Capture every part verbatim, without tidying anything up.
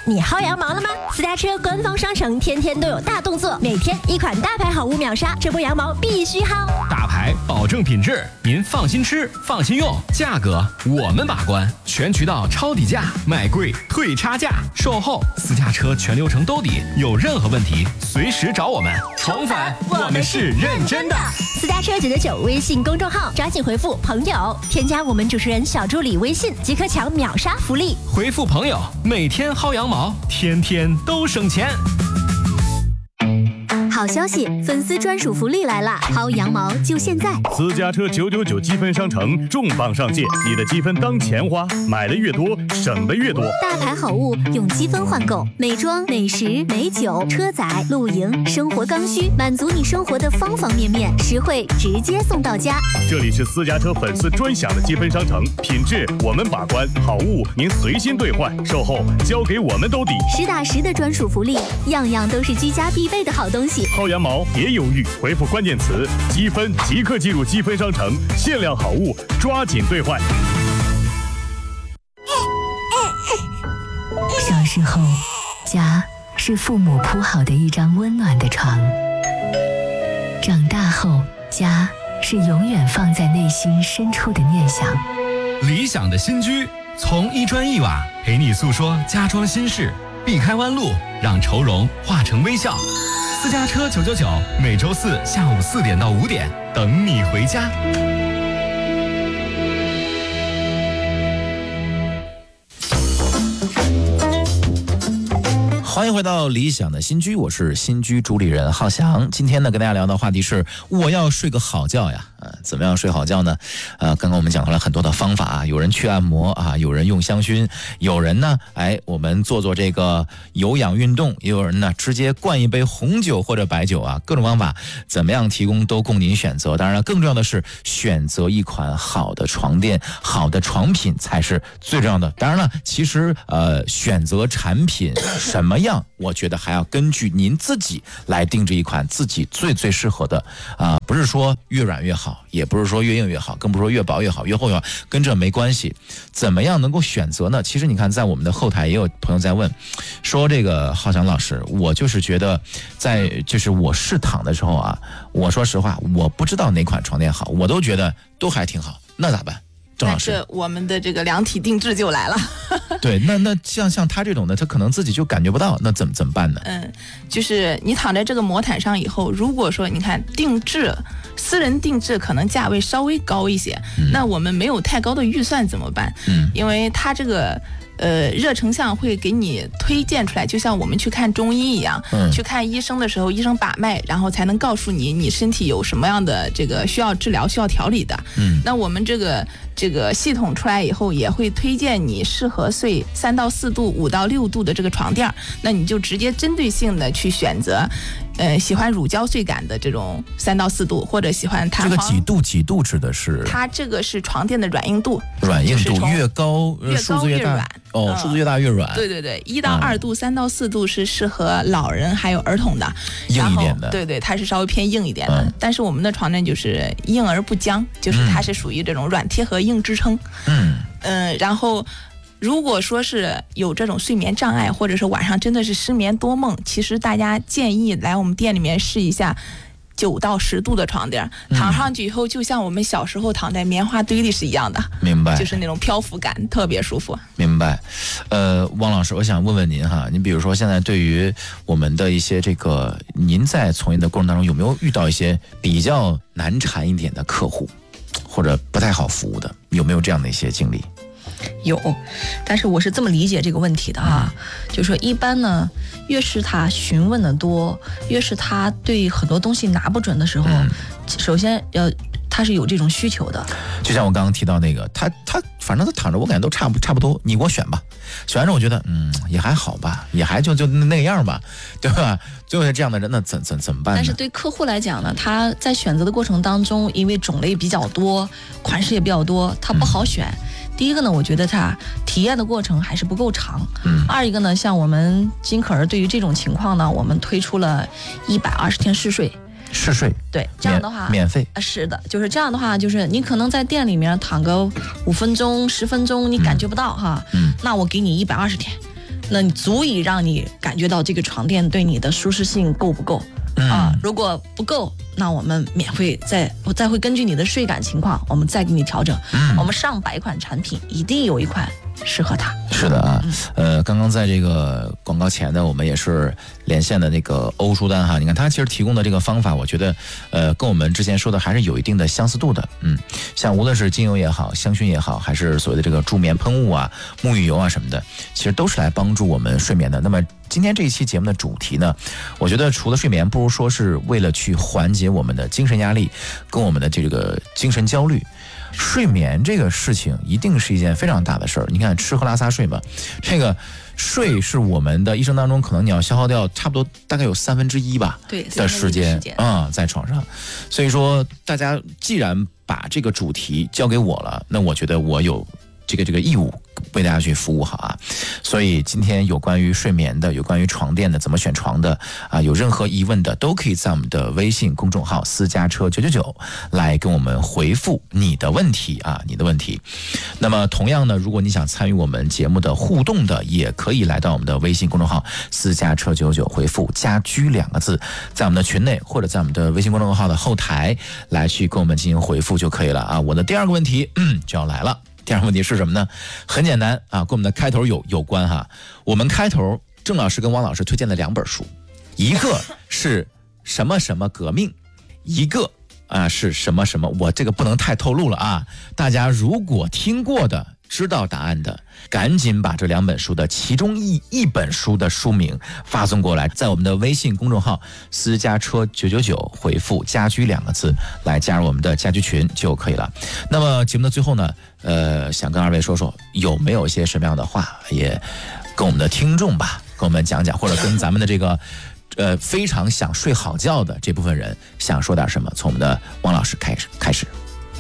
你薅羊毛了吗？私家车官方商城天天都有大动作，每天一款大牌好物秒杀，这波羊毛必须薅。 大牌保证品质，您放心吃，放心用，价格我们把关，全渠道抄底价，卖贵退差价，售后私家车全流程兜底，有任何问题随时找我们。重返，我们是认真的。 私家车九九九微信公众号，抓紧回复朋友，添加我们主持人小助理微信，即可抢秒杀福利。 回复朋友，每天薅羊毛，天天都省钱。 好消息，粉丝专属福利来啦！薅羊毛就现在！ 私家车九九九积分商城重磅上线，你的积分当钱花，买的越多，省的越多。 大牌好物用积分换购，美妆、美食、美酒、车载、露营、生活刚需，满足你生活的方方面面，实惠直接送到家。 这里是私家车粉丝专享的积分商城，品质我们把关，好物您随心兑换，售后交给我们兜底， 实打实的专属福利，样样都是居家必备的好东西。 薅羊毛别犹豫，回复关键词积分即刻进入积分商城，限量好物抓紧兑换。 小时候，家是父母铺好的一张温暖的床，长大后，家是永远放在内心深处的念想。 理想的新居，从一砖一瓦陪你诉说家装心事，避开弯路，让愁容化成微笑。私家车九九九，每周四下午四点到五点，等你回家。 欢迎回到理想的新居，我是新居主理人浩翔。今天呢，跟大家聊的话题是我要睡个好觉呀。呃，怎么样睡好觉呢？呃，刚刚我们讲到了很多的方法啊，有人去按摩啊，有人用香薰，有人呢，哎，我们做做这个有氧运动，也有人呢直接灌一杯红酒或者白酒啊，各种方法怎么样提供都供您选择。当然了，更重要的是选择一款好的床垫、好的床品才是最重要的。当然了，其实呃，选择产品什么样，我觉得还要根据您自己来定制一款自己最最适合的啊、呃，不是说越软越好。也不是说越硬越好，更不是说越薄越好，越厚越好，跟这没关系。怎么样能够选择呢？其实你看，在我们的后台也有朋友在问，说这个浩翔老师，我就是觉得，在就是我试躺的时候啊，我说实话，我不知道哪款床垫好，我都觉得都还挺好，那咋办？郑老师， 这我们的这个量体定制就来了。 对，那那像像他这种的，他可能自己就感觉不到，那怎么怎么办呢？ 嗯，就是你躺在这个魔毯上以后，如果说你看定制，私人定制可能价位稍微高一些，嗯、那我们没有太高的预算怎么办？嗯，因为他这个。呃，热成像会给你推荐出来，就像我们去看中医一样，嗯、去看医生的时候，医生把脉，然后才能告诉你你身体有什么样的这个需要治疗、需要调理的。嗯，那我们这个这个系统出来以后，也会推荐你适合睡三到四度、五到六度的这个床垫，那你就直接针对性的去选择。呃，喜欢乳胶睡感的这种三到四度，或者喜欢弹簧。 这个几度几度指的是？ 它这个是床垫的软硬度。 软硬度越高， 越数字越大。哦，数字越大越软。 对对对，一到二度、三到四度是适合老人还有儿童的， 硬一点的。 对对，它是稍微偏硬一点的。但是我们的床垫就是硬而不僵，就是它是属于这种软贴合硬支撑。嗯嗯，然后。如果说是有这种睡眠障碍，或者是晚上真的是失眠多梦，其实大家建议来我们店里面试一下九到十度的床垫，躺上去以后就像我们小时候躺在棉花堆里是一样的。 明白， 就是那种漂浮感，特别舒服。 明白。呃，汪老师，我想问问您哈，您比如说现在对于我们的一些这个，您在从业的过程当中有没有遇到一些比较难缠一点的客户，或者不太好服务的，有没有这样的一些经历？ 有，但是我是这么理解这个问题的啊，就是说一般呢，越是他询问的多，越是他对很多东西拿不准的时候，嗯、首先要他是有这种需求的。 就像我刚刚提到那个，他他反正他躺着，我感觉都差不差不多，你给我选吧。选完之后我觉得，嗯，也还好吧，也还就就那个样吧，对吧？就是这样的人，那怎怎怎么办呢？ 但是对客户来讲呢，他在选择的过程当中，因为种类比较多，款式也比较多，他不好选。嗯第一个呢，我觉得它体验的过程还是不够长。嗯。二一个呢，像我们金可儿对于这种情况呢，我们推出了一百二十天试睡。 试睡。 对，这样的话免费。 呃，是的，就是这样的话，就是你可能在店里面躺个五分钟、十分钟，你感觉不到、嗯、哈。嗯。那我给你一百二十天。 那你足以让你感觉到这个床垫对你的舒适性够不够。 嗯、 啊，如果不够，那我们免费再我再会根据你的睡感情况，我们再给你调整。 嗯， 我们上百款产品，一定有一款适合它。 是的啊，呃，刚刚在这个广告前呢，我们也是连线的那个欧舒丹哈，你看他其实提供的这个方法，我觉得呃跟我们之前说的还是有一定的相似度的。嗯，像无论是精油也好，香薰也好，还是所谓的这个助眠喷雾啊、沐浴油啊什么的，其实都是来帮助我们睡眠的。那么今天这一期节目的主题呢，我觉得除了睡眠，不如说是为了去缓解我们的精神压力跟我们的这个精神焦虑。睡眠这个事情一定是一件非常大的事儿。你看吃喝拉撒睡嘛，这个睡是我们的一生当中可能你要消耗掉差不多大概有三分之一吧对的时间啊、嗯，在床上。所以说大家既然把这个主题交给我了，那我觉得我有这个这个义务为大家去服务好啊。所以今天有关于睡眠的，有关于床垫的，怎么选床的啊，有任何疑问的都可以在我们的微信公众号私家车九九九来跟我们回复你的问题啊，你的问题。那么同样呢，如果你想参与我们节目的互动的，也可以来到我们的微信公众号私家车九九九回复家居两个字，在我们的群内或者在我们的微信公众号的后台来去跟我们进行回复就可以了啊。我的第二个问题、嗯、就要来了。第二个问题是什么呢？很简单啊，跟我们的开头有有关哈。我们开头郑老师跟汪老师推荐了两本书，一个是什么什么革命，一个啊是什么什么，我这个不能太透露了啊。大家如果听过的，知道答案的，赶紧把这两本书的其中一一本书的书名发送过来，在我们的微信公众号私家车九九九回复家居两个字来加入我们的家居群就可以了。那么节目的最后呢，呃，想跟二位说说有没有一些什么样的话也跟我们的听众吧，跟我们讲讲，或者跟咱们的这个呃非常想睡好觉的这部分人想说点什么，从我们的汪老师开始开始。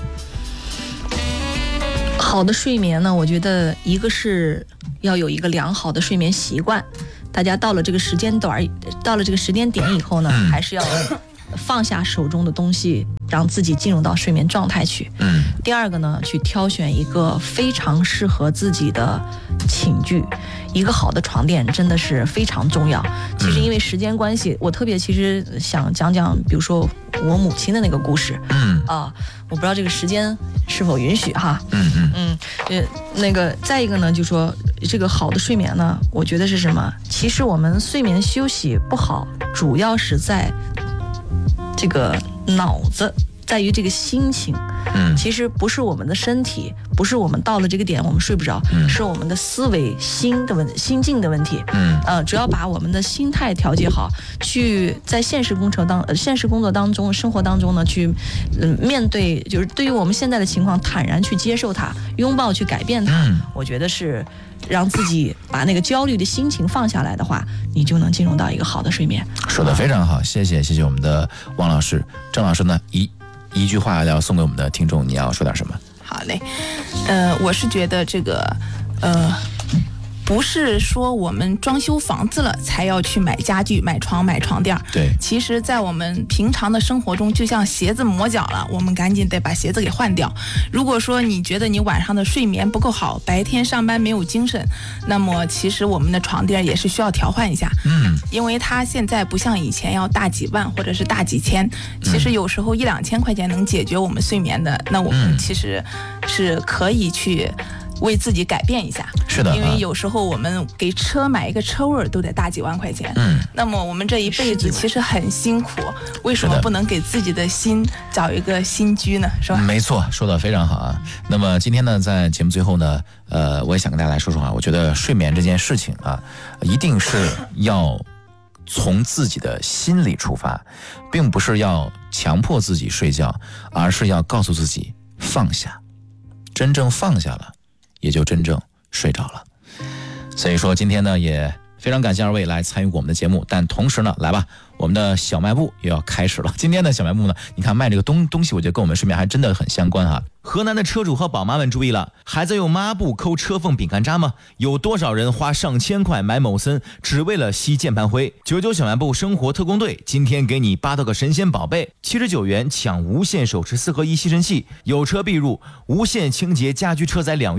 好的睡眠呢，我觉得一个是要有一个良好的睡眠习惯，大家到了这个时间段，到了这个时间点以后呢，还是要放下手中的东西，让自己进入到睡眠状态去。 嗯。 第二个呢，去挑选一个非常适合自己的寝具，一个好的床垫真的是非常重要。其实因为时间关系，我特别其实想讲讲，比如说我母亲的那个故事。 嗯。 啊，我不知道这个时间是否允许哈。 嗯嗯嗯，呃，那个再一个呢，就说这个好的睡眠呢，我觉得是什么？其实我们睡眠休息不好，主要是在这个脑子，在于这个心情。 嗯， 其实不是我们的身体，不是我们到了这个点我们睡不着， 嗯、 是我们的思维心的问心境的问题。 嗯， 呃，只要把我们的心态调节好，去在现实工程当、呃、现实工作当中、生活当中呢，去嗯、呃、面对，就是对于我们现在的情况坦然去接受它，拥抱去改变它。 嗯， 我觉得是让自己把那个焦虑的心情放下来的话，你就能进入到一个好的睡眠。 说得非常好，谢谢谢谢我们的汪老师。郑老师呢，一一句话要送给我们的听众，你要说点什么？ 好嘞，呃，我是觉得这个，呃。不是说我们装修房子了才要去买家具、买床、买床垫。 对， 其实在我们平常的生活中，就像鞋子磨脚了，我们赶紧得把鞋子给换掉。如果说你觉得你晚上的睡眠不够好，白天上班没有精神，那么其实我们的床垫也是需要调换一下。 嗯， 因为它现在不像以前要大几万或者是大几千，其实有时候一两千块钱能解决我们睡眠的，那我们其实是可以去为自己改变一下。 是的， 因为有时候我们给车买一个车位都得大几万块钱。 嗯， 那么我们这一辈子其实很辛苦，为什么不能给自己的心找一个新居呢？是吧？ 没错，说得非常好啊。那么今天呢，在节目最后呢，呃，我也想跟大家来说说啊，我觉得睡眠这件事情啊，一定是要从自己的心里出发，并不是要强迫自己睡觉，而是要告诉自己放下，真正放下了，也就真正睡着了。所以说今天呢，也非常感谢二位来参与我们的节目，但同时呢，来吧，我们的小卖部又要开始了。今天的小卖部呢，你看卖这个东东西，我觉得跟我们睡眠还真的很相关哈。河南的车主和宝妈们注意了，还在用抹布抠车缝饼干渣吗？有多少人花上千块买某森，只为了吸键盘灰？九九小卖部生活特工队今天给你八到个神仙宝贝，七十九元抢无线手持四合一吸尘器，有车必入，无线清洁家居车载两用。这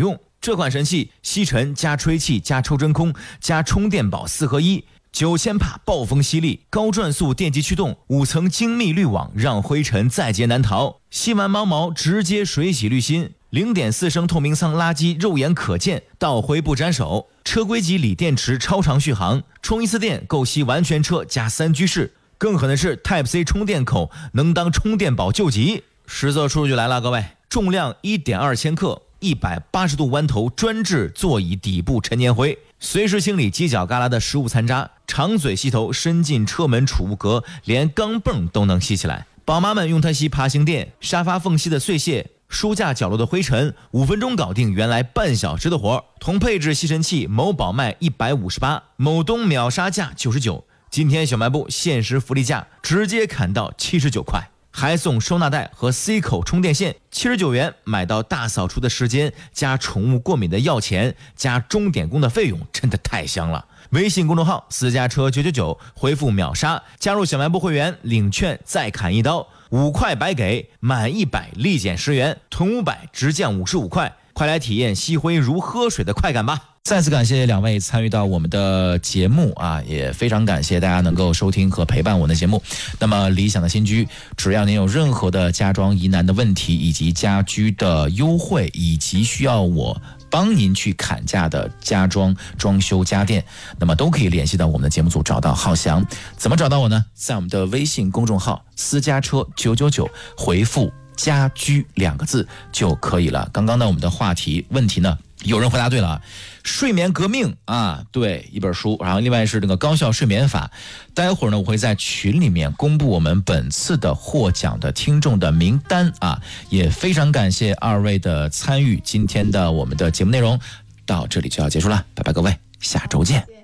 这款神器吸尘加吹气加抽真空加充电宝四合一，九千帕暴风吸力，高转速电机驱动，五层精密滤网让灰尘在劫难逃，吸完猫毛直接水洗滤芯， 零点四升透明舱垃圾肉眼可见，倒灰不沾手，车规级锂电池超长续航，充一次电够吸完全车加三居室。更狠的是 Type C 充电口能当充电宝救急。实测数据来了，各位，重量 一点二千克，一百八十度弯头专治座椅底部陈年灰，随时清理犄角旮旯的食物残渣，长嘴吸头伸进车门储物格，连钢镚都能吸起来。宝妈们用它吸爬行垫、沙发缝隙的碎屑、 书架角落的灰尘，五分钟搞定原来半小时的活。同配置吸尘器，某宝卖一百五十八，某东秒杀价九十九。今天小卖部限时福利价，直接砍到七十九块，还送收纳袋和 C 口充电线，七十九元买到大扫除的时间加宠物过敏的药钱加钟点工的费用，真的太香了。 微信公众号私家车九九九，回复秒杀，加入小卖部会员领券再砍一刀，五块白给，满一百立减十元，囤五百直降五十五块，快来体验吸灰如喝水的快感吧！再次感谢两位参与到我们的节目啊，也非常感谢大家能够收听和陪伴我们的节目。那么理想的新居，只要您有任何的家装疑难的问题，以及家居的优惠，以及需要我 帮您去砍价的家装、装修家电，那么都可以联系到我们的节目组，找到浩翔。怎么找到我呢？在我们的微信公众号私家车九九九回复家居两个字就可以了。刚刚呢，我们的话题问题呢，有人回答对了，睡眠革命啊，对，一本书，然后另外是这个高效睡眠法。待会儿呢，我会在群里面公布我们本次的获奖的听众的名单啊，也非常感谢二位的参与。今天的我们的节目内容到这里就要结束了，拜拜各位，下周见。